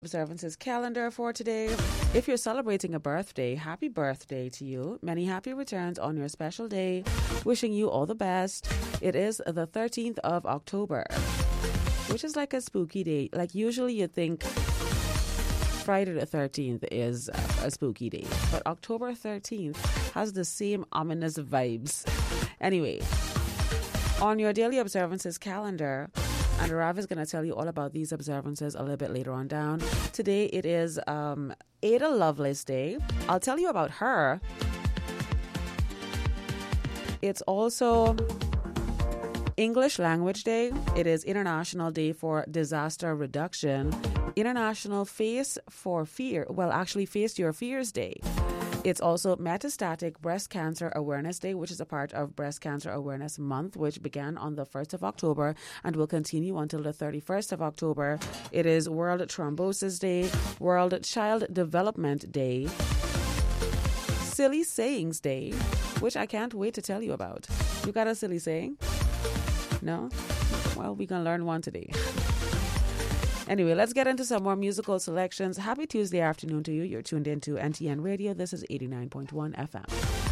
Observances calendar for today. If you're celebrating a birthday, happy birthday to you. Many happy returns on your special day. Wishing you all the best. It is the 13th of October, which is like a spooky day. Like usually you think Friday the 13th is a spooky day, but October 13th has the same ominous vibes. Anyway, on your daily observances calendar, and Rav is going to tell you all about these observances a little bit later on down. Today it is Ada Lovelace Day. I'll tell you about her. It's also English Language Day. It is International Day for Disaster Reduction. International Face Your Fears Day. It's also Metastatic Breast Cancer Awareness Day, which is a part of Breast Cancer Awareness Month, which began on the 1st of October and will continue until the 31st of October. It is World Thrombosis Day, World Child Development Day, Silly Sayings Day, which I can't wait to tell you about. You got a silly saying? No? Well, we're going to learn one today. Anyway, let's get into some more musical selections. Happy Tuesday afternoon to you. You're tuned into NTN Radio. This is 89.1 FM.